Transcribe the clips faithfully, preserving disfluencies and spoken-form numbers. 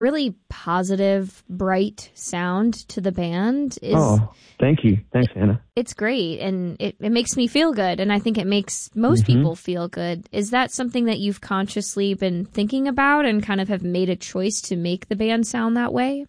really positive, bright sound to the band. Is Oh, thank you. Thanks, Hannah. It's great, and it, it makes me feel good, and I think it makes most Mm-hmm. people feel good. Is that something that you've consciously been thinking about and kind of have made a choice to make the band sound that way?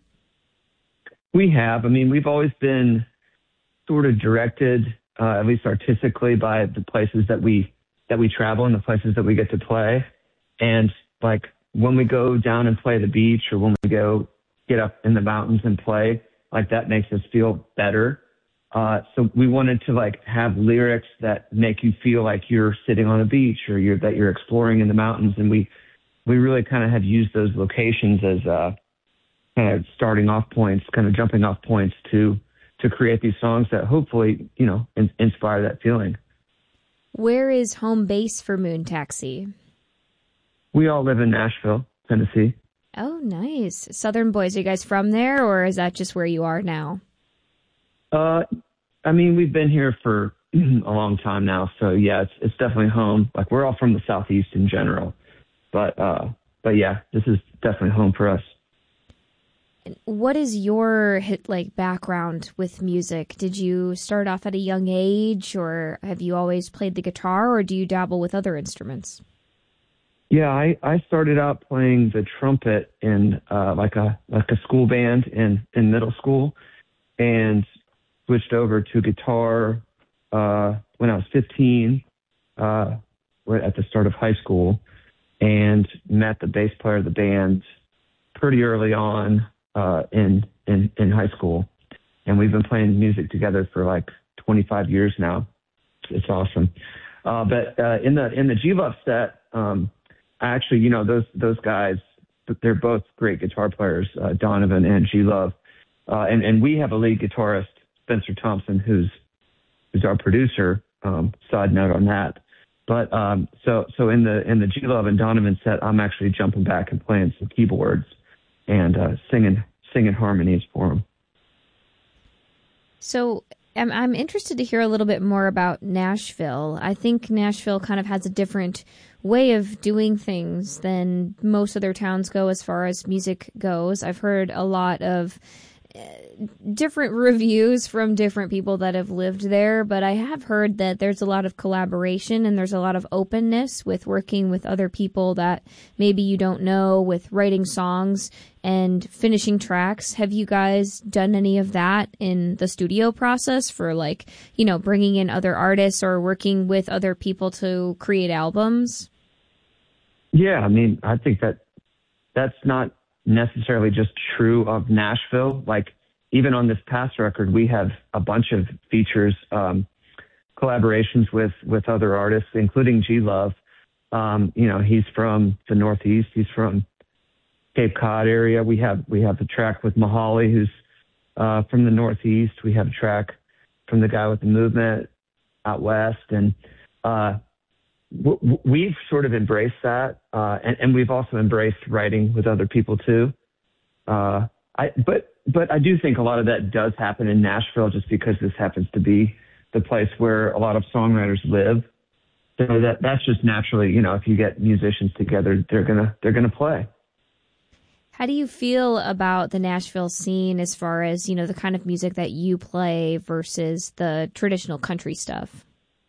We have. I mean, we've always been sort of directed, uh, at least artistically, by the places that we that we travel and the places that we get to play. And like when we go down and play the beach, or when we go get up in the mountains and play, like that makes us feel better. Uh, so we wanted to like have lyrics that make you feel like you're sitting on a beach, or you're that you're exploring in the mountains. And we we really kind of have used those locations as uh, kind of starting off points, kind of jumping off points to to create these songs that hopefully, you know, in, inspire that feeling. Where is home base for Moon Taxi? We all live in Nashville, Tennessee. Oh, nice. Southern boys. Are you guys from there, or is that just where you are now? Uh, I mean, we've been here for a long time now, so yeah, it's it's definitely home. Like we're all from the Southeast in general, but uh, but yeah, this is definitely home for us. What is your hit like background with music? Did you start off at a young age, or have you always played the guitar, or do you dabble with other instruments? Yeah, I, I started out playing the trumpet in uh, like a like a school band in, in middle school, and switched over to guitar uh, when I was fifteen, uh, right at the start of high school, and met the bass player of the band pretty early on uh, in, in in high school, and we've been playing music together for like twenty-five years now. It's awesome. Uh, but uh, in the in the G-Love set, um, actually, you know, those those guys, they're both great guitar players, uh, Donovan and G-Love, uh, and and we have a lead guitarist, Spencer Thompson, who's who's our producer. Um, side note on that. But um, so so in the in the G-Love and Donovan set, I'm actually jumping back and playing some keyboards and uh, singing singing harmonies for them. So I'm, I'm interested to hear a little bit more about Nashville. I think Nashville kind of has a different way of doing things than most other towns go as far as music goes. I've heard a lot of different reviews from different people that have lived there, but I have heard that there's a lot of collaboration and there's a lot of openness with working with other people that maybe you don't know, with writing songs and finishing tracks. Have you guys done any of that in the studio process for, like, you know, bringing in other artists or working with other people to create albums? Yeah, I mean, I think that that's not necessarily just true of Nashville. Like even on this past record, we have a bunch of features, um, collaborations with, with other artists, including G-Love. Um, you know, he's from the Northeast. He's from Cape Cod area. We have, we have a track with Mahali, who's, uh, from the Northeast. We have a track from the guy with the movement out West. And, uh, we've sort of embraced that, uh, and, and we've also embraced writing with other people too. Uh, I, but but I do think a lot of that does happen in Nashville, just because this happens to be the place where a lot of songwriters live. So that that's just naturally, you know, if you get musicians together, they're gonna they're gonna play. How do you feel about the Nashville scene as far as, you know, the kind of music that you play versus the traditional country stuff?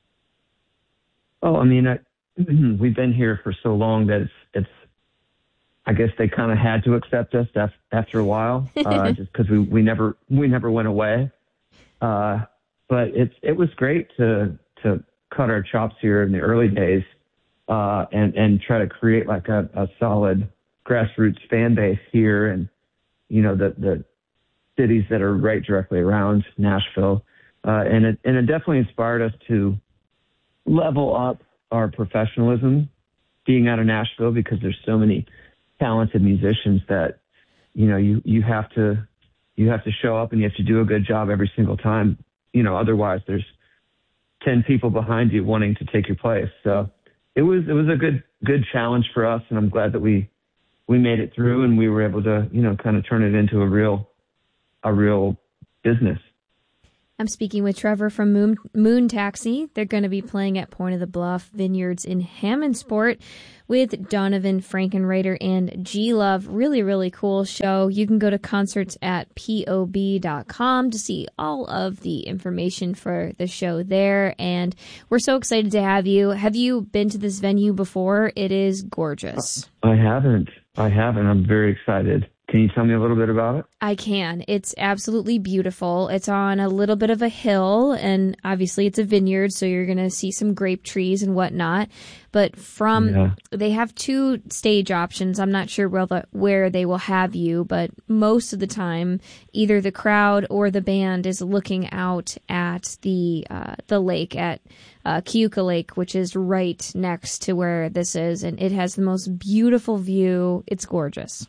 Oh, I mean, I, we've been here for so long that it's, it's I guess they kind of had to accept us af- after a while, uh, just because we, we never we never went away. Uh, but it's it was great to to cut our chops here in the early days, uh, and and try to create like a, a solid grassroots fan base here, and you know the the cities that are right directly around Nashville, uh, and it and it definitely inspired us to level up our professionalism being out of Nashville, because there's so many talented musicians that, you know, you, you have to, you have to show up and you have to do a good job every single time. You know, otherwise there's ten people behind you wanting to take your place. So it was, it was a good, good challenge for us. And I'm glad that we, we made it through and we were able to, you know, kind of turn it into a real, a real business. I'm speaking with Trevor from Moon, Moon Taxi. They're going to be playing at Point of the Bluff Vineyards in Hammondsport with Donovan Frankenreiter and G-Love. Really, really cool show. You can go to concerts at P O B dot com to see all of the information for the show there. And we're so excited to have you. Have you been to this venue before? It is gorgeous. I haven't. I haven't. I'm very excited. Can you tell me a little bit about it? I can. It's absolutely beautiful. It's on a little bit of a hill, and obviously it's a vineyard, so you're going to see some grape trees and whatnot. But from, yeah. They have two stage options. I'm not sure where, the, where they will have you, but most of the time, either the crowd or the band is looking out at the uh, the lake, at uh, Keuka Lake, which is right next to where this is, and it has the most beautiful view. It's gorgeous.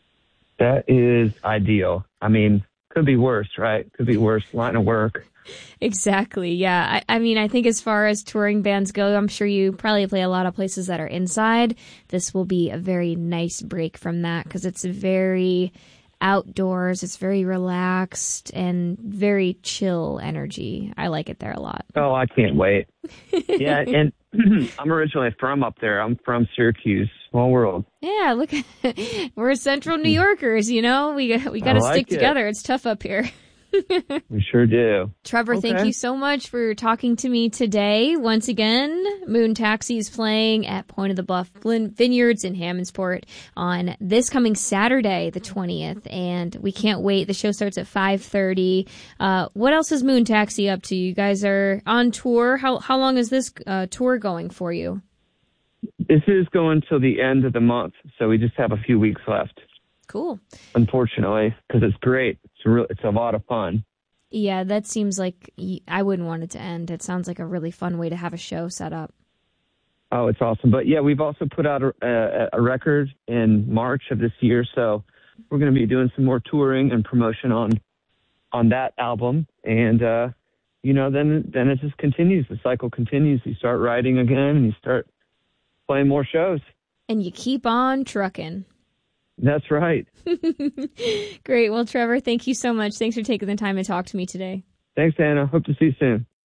That is ideal. I mean, could be worse, right? Could be worse. Line of work. Exactly. Yeah. I, I mean, I think as far as touring bands go, I'm sure you probably play a lot of places that are inside. This will be a very nice break from that because it's very outdoors. It's very relaxed and very chill energy. I like it there a lot. Oh, I can't wait. Yeah. And I'm originally from up there. I'm from Syracuse. Small world. Yeah, look, we're Central New Yorkers, you know? We, we got to like stick it. together. It's tough up here. We sure do. Trevor, okay. Thank you so much for talking to me today. Once again, Moon Taxi is playing at Point of the Bluff Vineyards in Hammondsport on this coming Saturday, the twentieth, and we can't wait. The show starts at five thirty. Uh, what else is Moon Taxi up to? You guys are on tour. How how long is this uh, tour going for you? This is going till the end of the month, so we just have a few weeks left. Cool. Unfortunately, because it's great. It's a real, it's a lot of fun. Yeah, that seems like I wouldn't want it to end. It sounds like a really fun way to have a show set up. Oh, it's awesome. But yeah, we've also put out a, a, a record in March of this year, so we're going to be doing some more touring and promotion on on that album. And uh, you know, then then it just continues. The cycle continues. You start writing again, and you start playing more shows. And you keep on trucking. That's right. Great. Well, Trevor, thank you so much. Thanks for taking the time to talk to me today. Thanks, Anna. Hope to see you soon.